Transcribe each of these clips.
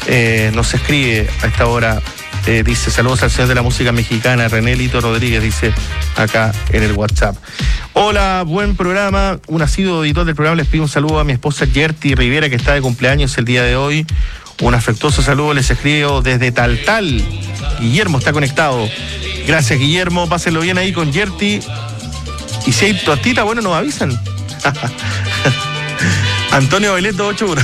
nos escribe a esta hora. Dice, saludos al señor de la música mexicana, René Lito Rodríguez, dice acá en el WhatsApp. Hola, buen programa. Un asiduo editor del programa, les pido un saludo a mi esposa Gerty Rivera, que está de cumpleaños el día de hoy. Un afectuoso saludo, les escribo desde Taltal. Guillermo está conectado. Gracias, Guillermo. Pásenlo bien ahí con Gerty. Y si hay tortita, bueno, nos avisan. Antonio Beleto 81.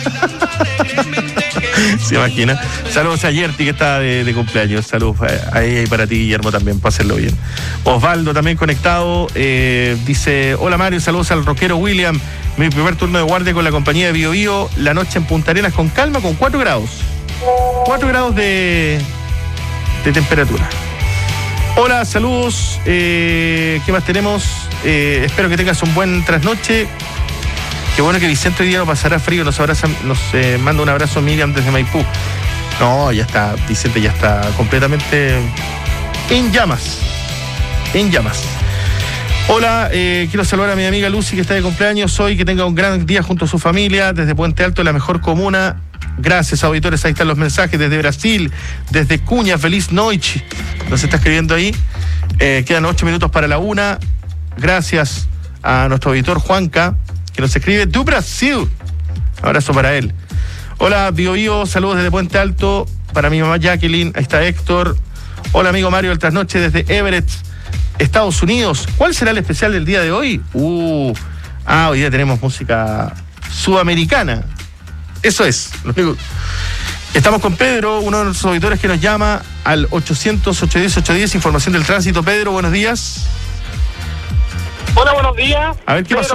¿Se imagina? Saludos a Yerti, que está de cumpleaños. Saludos ahí para ti, Guillermo, también, pásenlo bien. Osvaldo también conectado. Dice, hola Mario, saludos al rockero William. Mi primer turno de guardia con la compañía de Bio Bio. La noche en Punta Arenas con calma, con 4 grados. 4 grados de temperatura. Hola, saludos. ¿Qué más tenemos? Espero que tengas un buen trasnoche. Qué bueno que Vicente hoy día no pasará frío, nos manda un abrazo Miriam desde Maipú. No, ya está, Vicente ya está completamente en llamas. En llamas. Hola, quiero saludar a mi amiga Lucy, que está de cumpleaños hoy, que tenga un gran día junto a su familia, desde Puente Alto, la mejor comuna. Gracias, auditores, ahí están los mensajes desde Brasil, desde Cuña, feliz noche. Nos está escribiendo ahí. Quedan 8 minutos para la 1. Gracias a nuestro auditor Juanca, que nos escribe du Brasil. Abrazo para él. Hola, Bio Bio, saludos desde Puente Alto. Para mi mamá Jacqueline, ahí está Héctor. Hola, amigo Mario del Trasnoche desde Everett, Estados Unidos. ¿Cuál será el especial del día de hoy? Hoy día tenemos música sudamericana. Eso es. Estamos con Pedro, uno de nuestros auditores, que nos llama al 800-810-810, información del tránsito. Pedro, buenos días. Hola, buenos días. A ver, ¿qué pasó?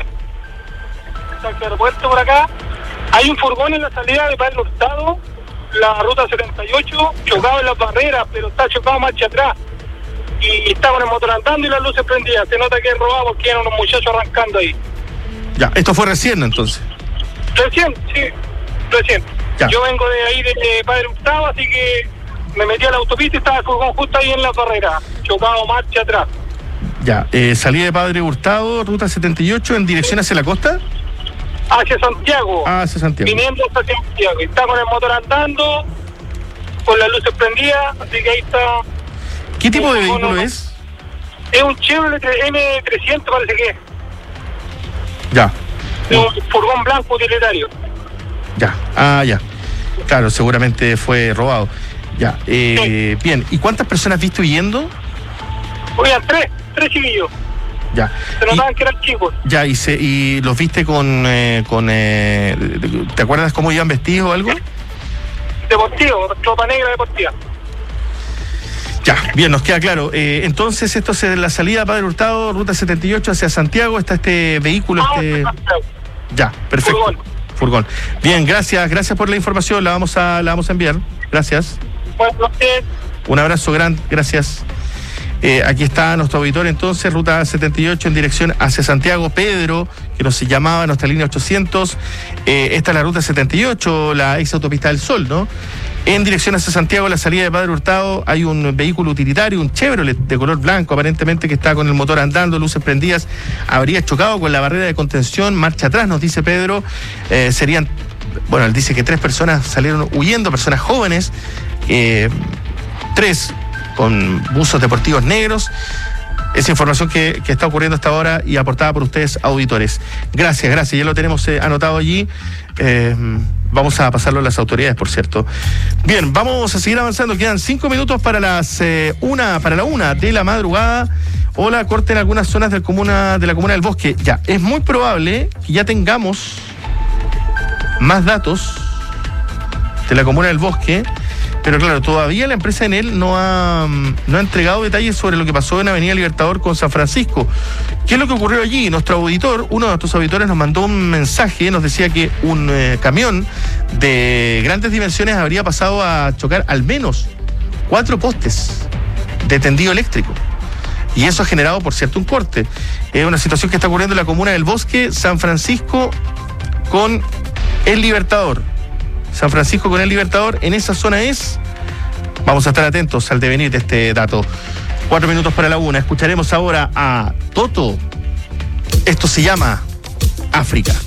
Taxi Aeropuerto por acá. Hay un furgón en la salida de Padre Hurtado, la ruta 78, chocado en las barreras, pero está chocado marcha atrás. Y está con el motor andando y las luces prendidas. Se nota que es robado porque eran unos muchachos arrancando ahí. Ya, esto fue recién entonces. Recién, sí, recién. Ya. Yo vengo de ahí de Padre Hurtado, así que me metí a la autopista y estaba el furgón justo ahí en la barrera, chocado marcha atrás. Ya, salida de Padre Hurtado, ruta 78, en dirección hacia la costa. Hacia Santiago. Hacia Santiago. Viniendo hacia Santiago. Está con el motor andando, con las luces prendidas, así que ahí está. ¿Qué tipo de vehículo es? Es un Chevrolet M300, parece que es. Ya. Es un furgón blanco utilitario. Ya. Ya. Claro, seguramente fue robado. Ya. Sí. Bien. ¿Y cuántas personas viste huyendo? Oigan, tres chiquillos. Ya. Se notaban que eran chicos. Ya, y los viste con ¿te acuerdas cómo iban vestidos o algo? Deportivo, ropa negra deportiva. Ya, bien, nos queda claro. Entonces, esto es la salida de Padre Hurtado, ruta 78 hacia Santiago. Está este vehículo. Ya, perfecto. Furgón. Bien, gracias por la información. La vamos a enviar. Gracias. Bueno, un abrazo grande, gracias. Aquí está nuestro auditor, entonces, ruta 78 en dirección hacia Santiago. Pedro, que nos llamaba a nuestra línea 800. Esta es la ruta 78, la ex autopista del Sol, ¿no? En dirección hacia Santiago, la salida de Padre Hurtado, hay un vehículo utilitario, un Chevrolet de color blanco, aparentemente, que está con el motor andando, luces prendidas. Habría chocado con la barrera de contención, marcha atrás, nos dice Pedro. Serían, bueno, él dice que 3 personas salieron huyendo, personas jóvenes, 3 con buzos deportivos negros. Esa información que está ocurriendo hasta ahora y aportada por ustedes, auditores. Gracias, ya lo tenemos anotado allí. Vamos a pasarlo a las autoridades, por cierto. Bien, vamos a seguir avanzando. Quedan 5 minutos para la 1 de la madrugada. Hola, corte en algunas zonas de la comuna del Bosque. Ya, es muy probable que ya tengamos más datos de la comuna del Bosque. Pero claro, todavía la empresa Enel no ha entregado detalles sobre lo que pasó en Avenida Libertador con San Francisco. ¿Qué es lo que ocurrió allí? Uno de nuestros auditores nos mandó un mensaje, nos decía que un camión de grandes dimensiones habría pasado a chocar al menos 4 postes de tendido eléctrico. Y eso ha generado, por cierto, un corte. Es una situación que está ocurriendo en la comuna del Bosque, San Francisco con el Libertador. San Francisco con el Libertador, en esa zona es. Vamos a estar atentos al devenir de este dato. 4 minutos para la 1. Escucharemos ahora a Toto. Esto se llama África.